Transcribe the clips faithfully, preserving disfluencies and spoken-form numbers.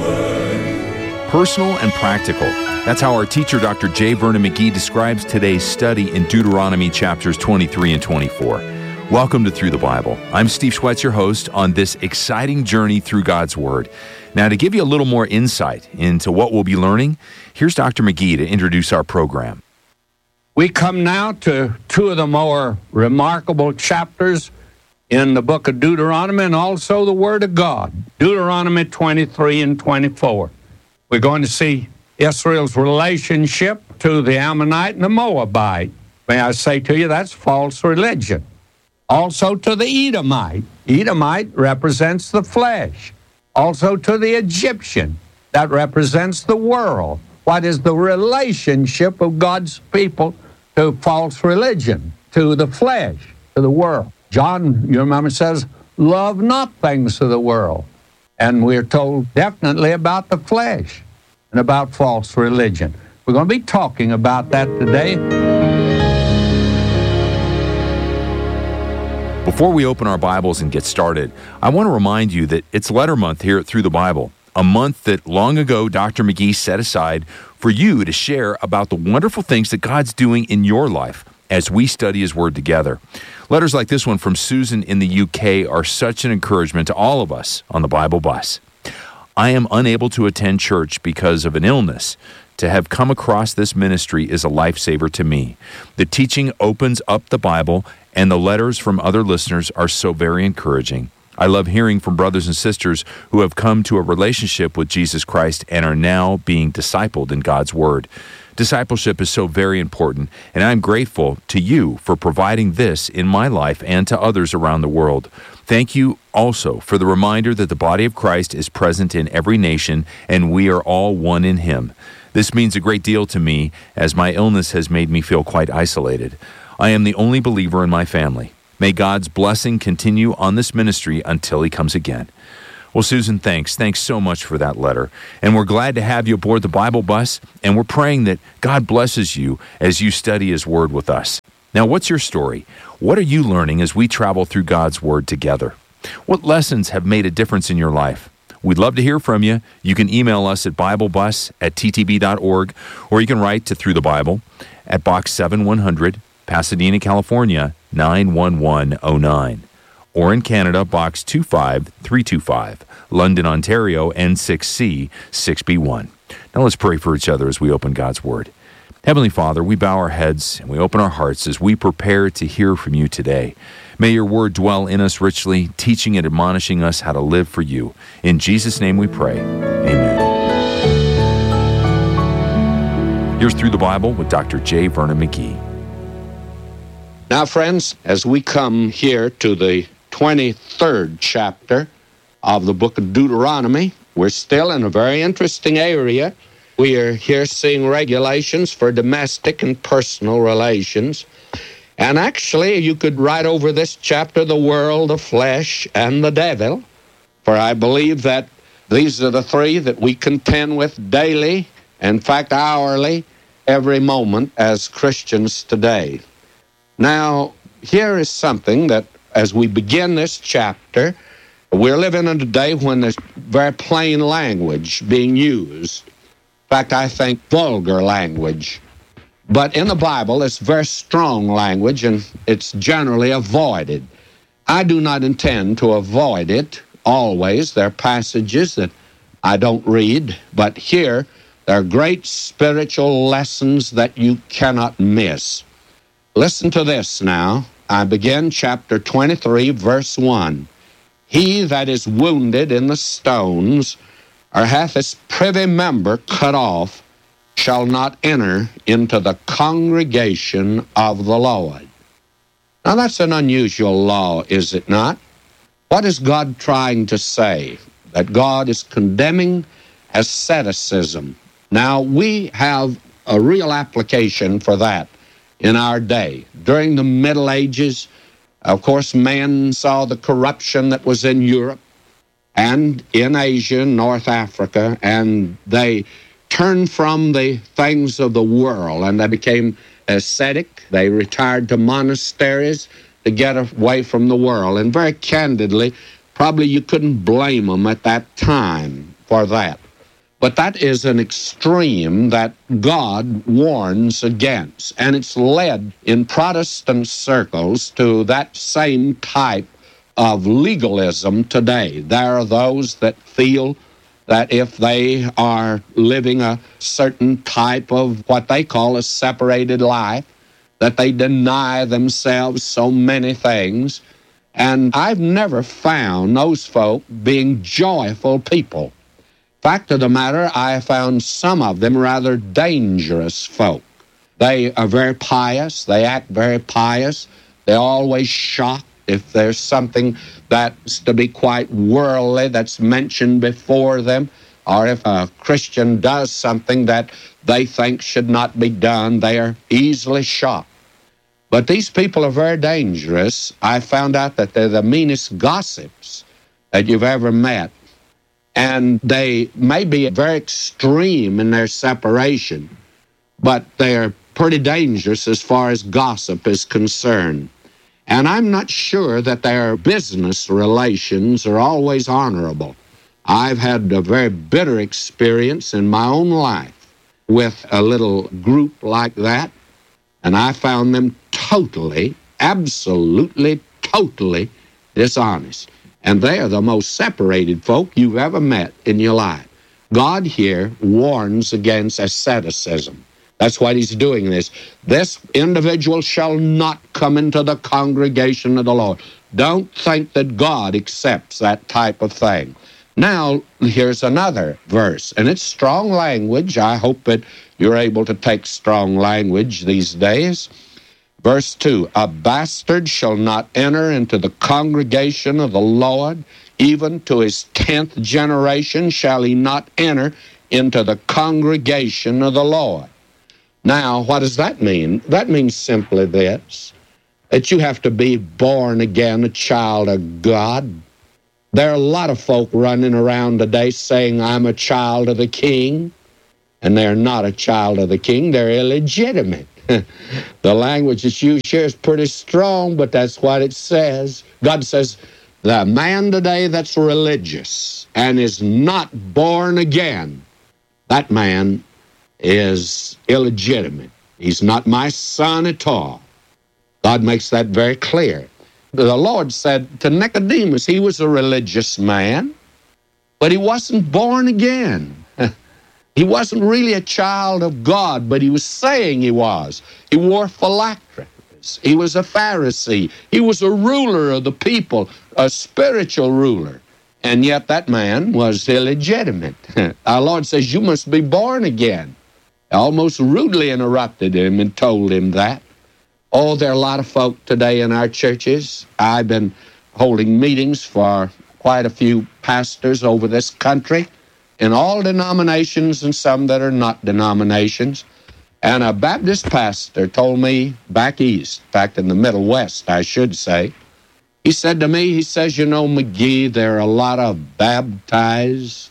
Personal and practical. That's how our teacher, Doctor J. Vernon McGee, describes today's study in Deuteronomy chapters twenty-three and twenty-four. Welcome to Through the Bible. I'm Steve Schwetz, your host on this exciting journey through God's Word. Now, to give you a little more insight into what we'll be learning, here's Doctor McGee to introduce our program. We come now to two of the more remarkable chapters in the book of Deuteronomy and also the Word of God, Deuteronomy twenty-three and twenty-four. We're going to see Israel's relationship to the Ammonite and the Moabite. May I say to you, that's false religion. Also to the Edomite. Edomite represents the flesh. Also to the Egyptian. That represents the world. What is the relationship of God's people to false religion, to the flesh, to the world? John, you remember, says, love not things of the world. And we're told definitely about the flesh and about false religion. We're going to be talking about that today. Before we open our Bibles and get started, I want to remind you that it's Letter Month here at Through the Bible, a month that long ago Doctor McGee set aside for you to share about the wonderful things that God's doing in your life as we study His Word together. Letters like this one from Susan in the U K are such an encouragement to all of us on the Bible bus. I am unable to attend church because of an illness. To have come across this ministry is a lifesaver to me. The teaching opens up the Bible, and the letters from other listeners are so very encouraging. I love hearing from brothers and sisters who have come to a relationship with Jesus Christ and are now being discipled in God's Word. Discipleship is so very important, and I'm grateful to you for providing this in my life and to others around the world. Thank you also for the reminder that the body of Christ is present in every nation, and we are all one in Him. This means a great deal to me, as my illness has made me feel quite isolated. I am the only believer in my family. May God's blessing continue on this ministry until He comes again. Well, Susan, thanks. Thanks so much for that letter. And we're glad to have you aboard the Bible bus, and we're praying that God blesses you as you study His Word with us. Now, what's your story? What are you learning as we travel through God's Word together? What lessons have made a difference in your life? We'd love to hear from you. You can email us at biblebus at t t b dot org, or you can write to Through the Bible at Box seven one hundred, Pasadena, California, nine one one oh nine. Or in Canada, Box two five three two five, London, Ontario, N six C six B one. Now let's pray for each other as we open God's Word. Heavenly Father, we bow our heads and we open our hearts as we prepare to hear from you today. May your Word dwell in us richly, teaching and admonishing us how to live for you. In Jesus' name we pray. Amen. Here's Through the Bible with Doctor J. Vernon McGee. Now, friends, as we come here to the twenty-third chapter of the book of Deuteronomy, we're still in a very interesting area. We are here seeing regulations for domestic and personal relations. And actually, you could write over this chapter, the world, the flesh, and the devil. For I believe that these are the three that we contend with daily, in fact, hourly, every moment as Christians today. Now, here is something that, as we begin this chapter, we're living in a day when there's very plain language being used. In fact, I think vulgar language. But in the Bible, it's very strong language, and it's generally avoided. I do not intend to avoid it always. There are passages that I don't read, but here there are great spiritual lessons that you cannot miss. Listen to this now. I begin chapter twenty-three, verse one. He that is wounded in the stones, or hath his privy member cut off, shall not enter into the congregation of the Lord. Now that's an unusual law, is it not? What is God trying to say? That God is condemning asceticism. Now we have a real application for that in our day. During the Middle Ages, of course, men saw the corruption that was in Europe and in Asia, North Africa, and they turned from the things of the world, and they became ascetic. They retired to monasteries to get away from the world. And very candidly, probably you couldn't blame them at that time for that. But that is an extreme that God warns against, and it's led in Protestant circles to that same type of legalism today. There are those that feel that if they are living a certain type of what they call a separated life, that they deny themselves so many things. And I've never found those folk being joyful people. Fact of the matter, I found some of them rather dangerous folk. They are very pious. They act very pious. They're always shocked if there's something that's to be quite worldly that's mentioned before them, or if a Christian does something that they think should not be done, they are easily shocked. But these people are very dangerous. I found out that they're the meanest gossips that you've ever met. And they may be very extreme in their separation, but they're pretty dangerous as far as gossip is concerned. And I'm not sure that their business relations are always honorable. I've had a very bitter experience in my own life with a little group like that, and I found them totally, absolutely, totally dishonest. And they are the most separated folk you've ever met in your life. God here warns against asceticism. That's why he's doing this. This individual shall not come into the congregation of the Lord. Don't think that God accepts that type of thing. Now, here's another verse, and it's strong language. I hope that you're able to take strong language these days. Verse two, a bastard shall not enter into the congregation of the Lord, even to his tenth generation shall he not enter into the congregation of the Lord. Now, what does that mean? That means simply this, that you have to be born again, a child of God. There are a lot of folk running around today saying, I'm a child of the King, and they're not a child of the King. They're illegitimate. The language that's used here is pretty strong, but that's what it says. God says, the man today that's religious and is not born again, that man is illegitimate. He's not my son at all. God makes that very clear. The Lord said to Nicodemus, he was a religious man, but he wasn't born again. He wasn't really a child of God, but he was saying he was. He wore phylacteries. He was a Pharisee. He was a ruler of the people, a spiritual ruler. And yet that man was illegitimate. Our Lord says, you must be born again. Almost rudely interrupted him and told him that. Oh, there are a lot of folk today in our churches. I've been holding meetings for quite a few pastors over this country, in all denominations and some that are not denominations. And a Baptist pastor told me back east, in fact, in the Middle West, I should say, he said to me, he says, you know, McGee, there are a lot of baptized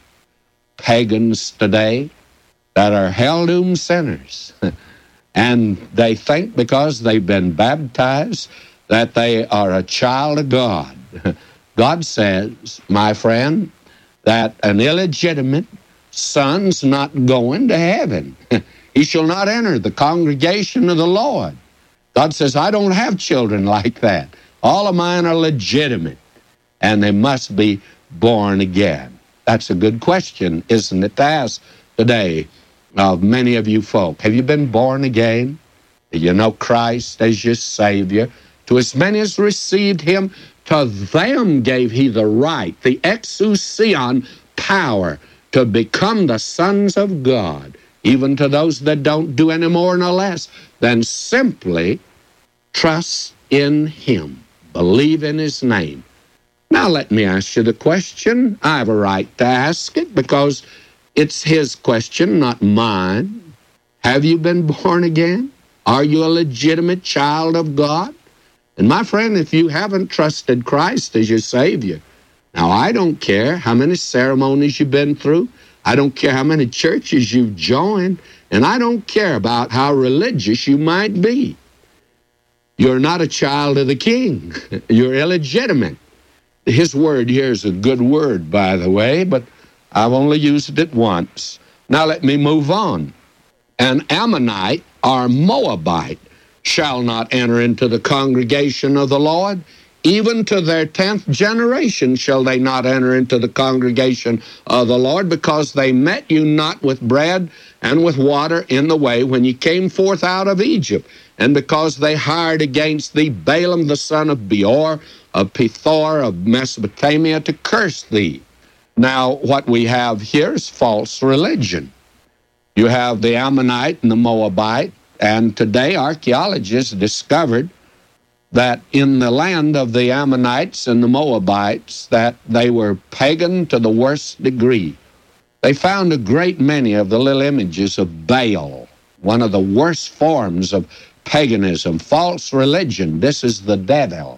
pagans today that are hell-doomed sinners. And they think because they've been baptized that they are a child of God. God says, my friend, that an illegitimate son's not going to heaven. He shall not enter the congregation of the Lord. God says, I don't have children like that. All of mine are legitimate, and they must be born again. That's a good question, isn't it, to ask today of many of you folk. Have you been born again? Do you know Christ as your Savior? To as many as received him, to them gave he the right, the exousion power, to become the sons of God, even to those that don't do any more nor less than simply trust in him, believe in his name. Now let me ask you the question. I have a right to ask it because it's his question, not mine. Have you been born again? Are you a legitimate child of God? And my friend, if you haven't trusted Christ as your Savior, now I don't care how many ceremonies you've been through, I don't care how many churches you've joined, and I don't care about how religious you might be. You're not a child of the King. You're illegitimate. His word here is a good word, by the way, but I've only used it once. Now let me move on. An Ammonite or Moabite shall not enter into the congregation of the Lord. Even to their tenth generation shall they not enter into the congregation of the Lord, because they met you not with bread and with water in the way when ye came forth out of Egypt, and because they hired against thee Balaam the son of Beor, of Pethor, of Mesopotamia, to curse thee. Now, what we have here is false religion. You have the Ammonite and the Moabite, and today archaeologists discovered that in the land of the Ammonites and the Moabites, that they were pagan to the worst degree. They found a great many of the little images of Baal, one of the worst forms of paganism, false religion. This is the devil.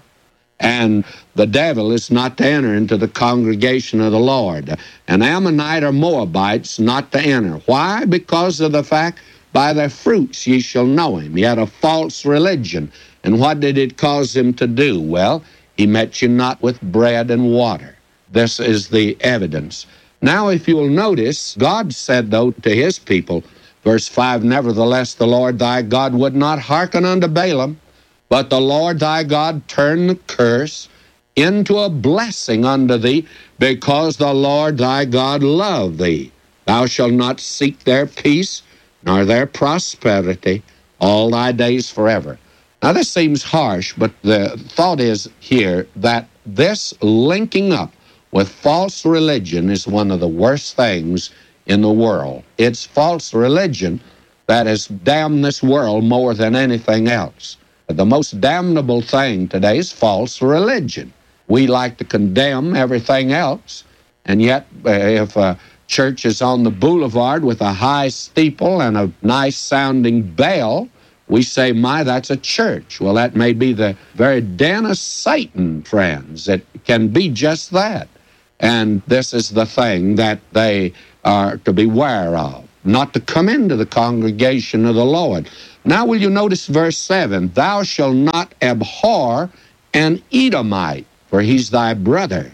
And the devil is not to enter into the congregation of the Lord. An Ammonite or Moabite's not to enter. Why? Because of the fact, by their fruits ye shall know him. He had a false religion. And what did it cause him to do? Well, he met you not with bread and water. This is the evidence. Now, if you will notice, God said, though, to his people, verse five, nevertheless, the Lord thy God would not hearken unto Balaam, but the Lord thy God turned the curse into a blessing unto thee, because the Lord thy God loved thee. Thou shalt not seek their peace, nor their prosperity, all thy days forever. Now, this seems harsh, but the thought is here that this linking up with false religion is one of the worst things in the world. It's false religion that has damned this world more than anything else. The most damnable thing today is false religion. We like to condemn everything else, and yet uh, if a church is on the boulevard with a high steeple and a nice-sounding bell, we say, my, that's a church. Well, that may be the very den of Satan, friends. It can be just that. And this is the thing that they are to beware of, not to come into the congregation of the Lord. Now will you notice verse seven, thou shalt not abhor an Edomite, for he's thy brother.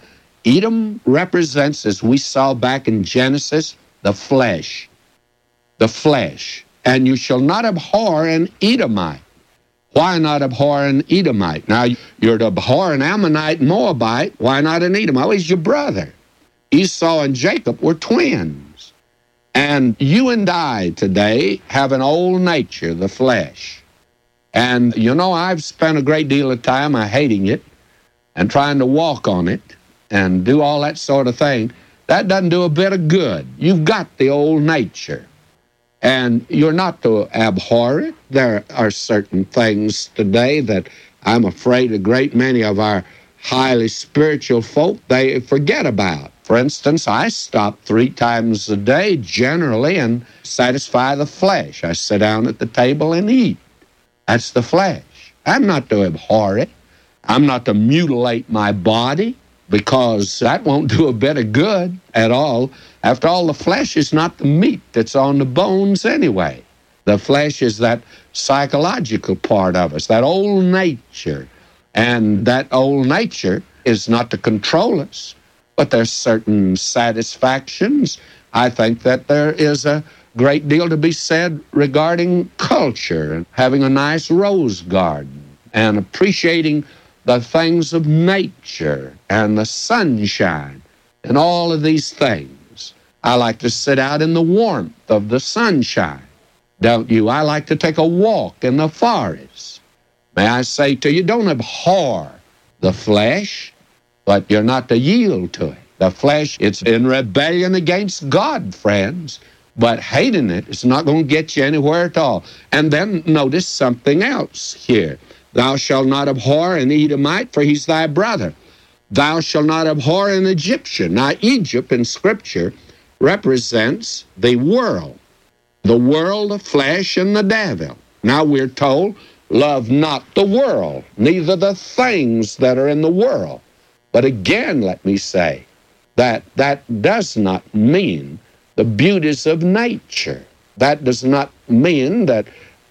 Edom represents, as we saw back in Genesis, the flesh. The flesh. And you shall not abhor an Edomite. Why not abhor an Edomite? Now, you're to abhor an Ammonite, Moabite. Why not an Edomite? Well, he's your brother. Esau and Jacob were twins. And you and I today have an old nature, the flesh. And, you know, I've spent a great deal of time uh, hating it and trying to walk on it and do all that sort of thing. That doesn't do a bit of good. You've got the old nature. And you're not to abhor it. There are certain things today that I'm afraid a great many of our highly spiritual folk, they forget about. For instance, I stop three times a day generally and satisfy the flesh. I sit down at the table and eat. That's the flesh. I'm not to abhor it. I'm not to mutilate my body, because that won't do a bit of good at all. After all, the flesh is not the meat that's on the bones anyway. The flesh is that psychological part of us, that old nature. And that old nature is not to control us, but there's certain satisfactions. I think that there is a great deal to be said regarding culture, and having a nice rose garden, and appreciating the things of nature and the sunshine and all of these things. I like to sit out in the warmth of the sunshine. Don't you? I like to take a walk in the forest. May I say to you, don't abhor the flesh, but you're not to yield to it. The flesh, it's in rebellion against God, friends. But hating it is not going to get you anywhere at all. And then notice something else here. Thou shalt not abhor an Edomite, for he's thy brother. Thou shalt not abhor an Egyptian. Now, Egypt in Scripture represents the world. The world, the flesh, and the devil. Now we're told, love not the world, neither the things that are in the world. But again, let me say, that that does not mean the beauties of nature. That does not mean that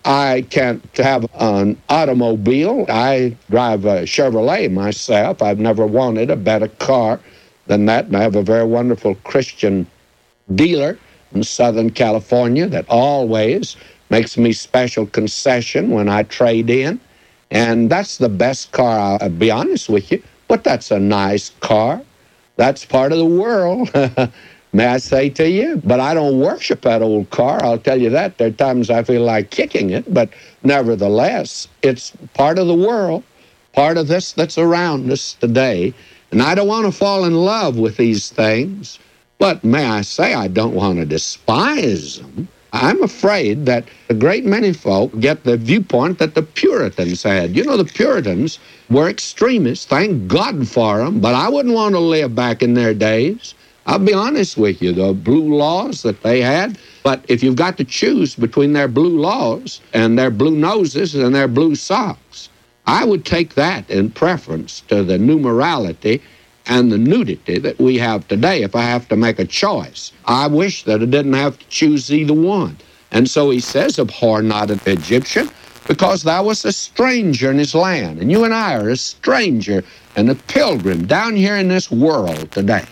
I can't have an automobile. I drive a Chevrolet myself. I've never wanted a better car than that, and I have a very wonderful Christian dealer in Southern California that always makes me special concession when I trade in. And that's the best car, I'll be honest with you, but that's a nice car. That's part of the world, may I say to you. But I don't worship that old car, I'll tell you that. There are times I feel like kicking it, but nevertheless, it's part of the world, part of this that's around us today. And I don't want to fall in love with these things, but may I say I don't want to despise them. I'm afraid that a great many folk get the viewpoint that the Puritans had. You know, the Puritans were extremists. Thank God for them, but I wouldn't want to live back in their days. I'll be honest with you, the blue laws that they had. But if you've got to choose between their blue laws and their blue noses and their blue socks, I would take that in preference to the new morality and the nudity that we have today if I have to make a choice. I wish that I didn't have to choose either one. And so he says, abhor not an Egyptian, because thou wast a stranger in his land. And you and I are a stranger and a pilgrim down here in this world today.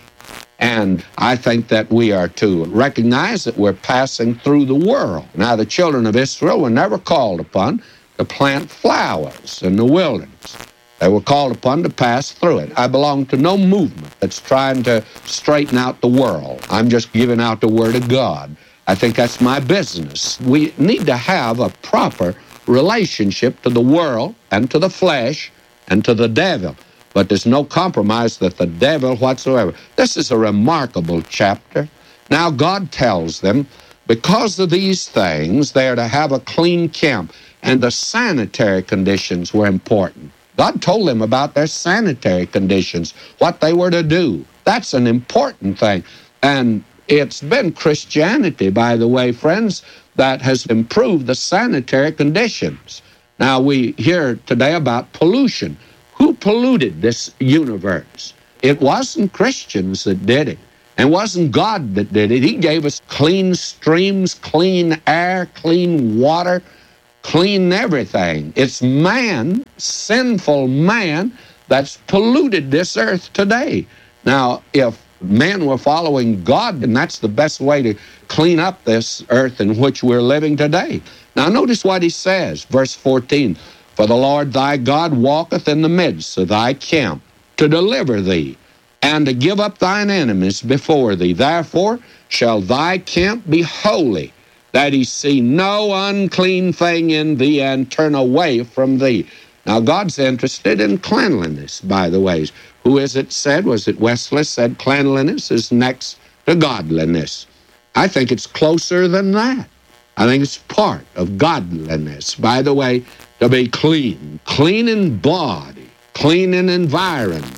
And I think that we are to recognize that we're passing through the world. Now, the children of Israel were never called upon to plant flowers in the wilderness. They were called upon to pass through it. I belong to no movement that's trying to straighten out the world. I'm just giving out the Word of God. I think that's my business. We need to have a proper relationship to the world and to the flesh and to the devil. But there's no compromise that the devil whatsoever. This is a remarkable chapter. Now God tells them, because of these things, they are to have a clean camp. And the sanitary conditions were important. God told them about their sanitary conditions, what they were to do. That's an important thing. And it's been Christianity, by the way, friends, that has improved the sanitary conditions. Now, we hear today about pollution. Who polluted this universe? It wasn't Christians that did it. And it wasn't God that did it. He gave us clean streams, clean air, clean water, clean everything. It's man, sinful man, that's polluted this earth today. Now, if men were following God, then that's the best way to clean up this earth in which we're living today. Now, notice what he says, verse fourteen. For the Lord thy God walketh in the midst of thy camp to deliver thee, and to give up thine enemies before thee. Therefore shall thy camp be holy, that he see no unclean thing in thee, and turn away from thee. Now, God's interested in cleanliness, by the way. Who is it said? Was it Wesley said cleanliness is next to godliness? I think it's closer than that. I think it's part of godliness, by the way, to be clean. Clean in body, clean in environment,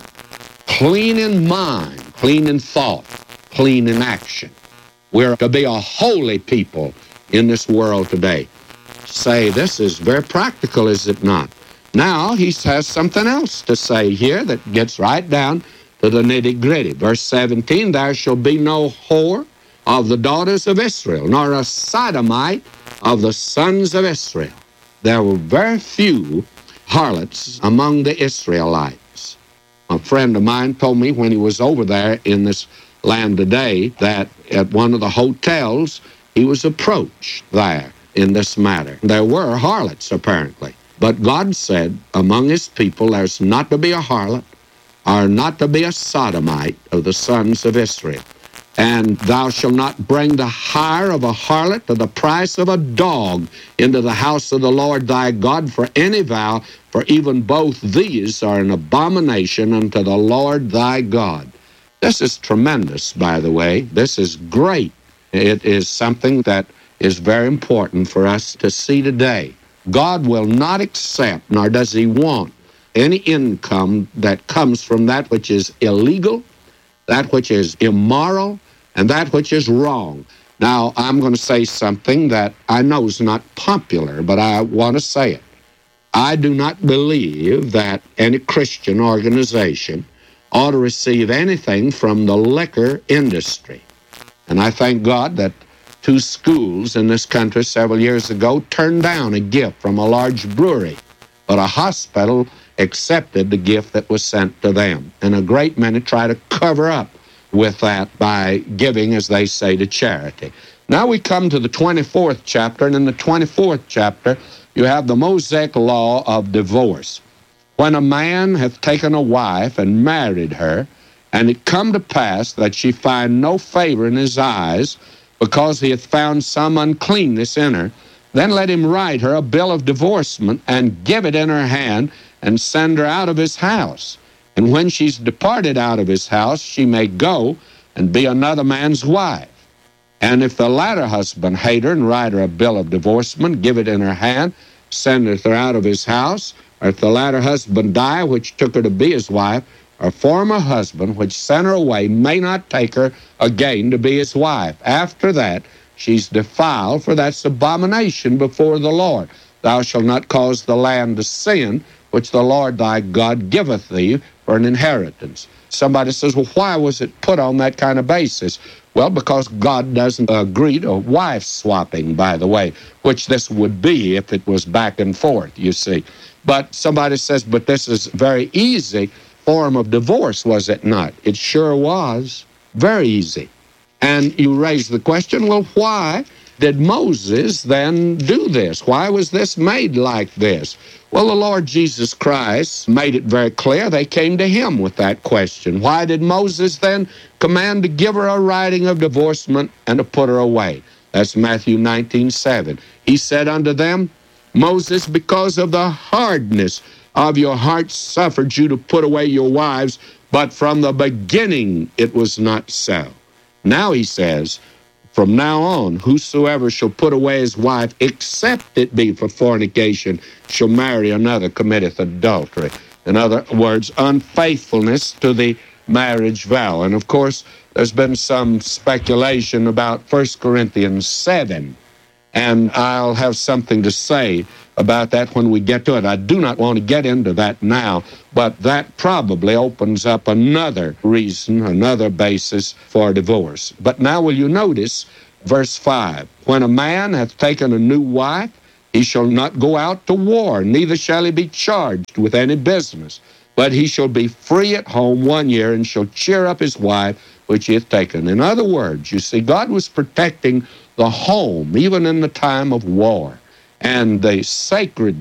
clean in mind, clean in thought, clean in action. We're to be a holy people in this world today. Say, this is very practical, is it not? Now, he has something else to say here that gets right down to the nitty-gritty. Verse seventeen, there shall be no whore of the daughters of Israel, nor a sodomite of the sons of Israel. There were very few harlots among the Israelites. A friend of mine told me when he was over there in this land today that at one of the hotels he was approached there in this matter. There were harlots, apparently. But God said, among his people, there's not to be a harlot, or not to be a sodomite of the sons of Israel. And thou shalt not bring the hire of a harlot to the price of a dog into the house of the Lord thy God for any vow, for even both these are an abomination unto the Lord thy God. This is tremendous, by the way. This is great. It is something that is very important for us to see today. God will not accept, nor does he want, any income that comes from that which is illegal, that which is immoral, and that which is wrong. Now, I'm going to say something that I know is not popular, but I want to say it. I do not believe that any Christian organization ought to receive anything from the liquor industry. And I thank God that two schools in this country several years ago turned down a gift from a large brewery, but a hospital accepted the gift that was sent to them. And a great many try to cover up with that by giving, as they say, to charity. Now we come to the twenty-fourth chapter, and in the twenty-fourth chapter, you have the Mosaic law of divorce. When a man hath taken a wife and married her, and it come to pass that she find no favor in his eyes, because he hath found some uncleanness in her, then let him write her a bill of divorcement, and give it in her hand, and send her out of his house. And when she's departed out of his house, she may go and be another man's wife. And if the latter husband hate her, and write her a bill of divorcement, give it in her hand, sendeth her out of his house, or if the latter husband die, which took her to be his wife, her former husband, which sent her away, may not take her again to be his wife. After that, she's defiled, for that's abomination before the Lord. Thou shalt not cause the land to sin, which the Lord thy God giveth thee for an inheritance. Somebody says, well, why was it put on that kind of basis? Well, because God doesn't agree to wife swapping, by the way, which this would be if it was back and forth, you see. But somebody says, but this is very easy form of divorce, was it not? It sure was. Very easy. And you raise the question, well, why did Moses then do this? Why was this made like this? Well, the Lord Jesus Christ made it very clear. They came to him with that question. Why did Moses then command to give her a writing of divorcement and to put her away? That's Matthew nineteen seven. He said unto them, Moses, because of the hardness of your heart, suffered you to put away your wives, but from the beginning it was not so. Now he says, from now on, whosoever shall put away his wife, except it be for fornication, shall marry another, committeth adultery. In other words, unfaithfulness to the marriage vow. And of course, there's been some speculation about First Corinthians seven, and I'll have something to say about that when we get to it. I do not want to get into that now, but that probably opens up another reason, another basis for divorce. But now will you notice verse five, when a man hath taken a new wife, he shall not go out to war, neither shall he be charged with any business, but he shall be free at home one year, and shall cheer up his wife which he hath taken. In other words, you see, God was protecting the home, even in the time of war. And the sacred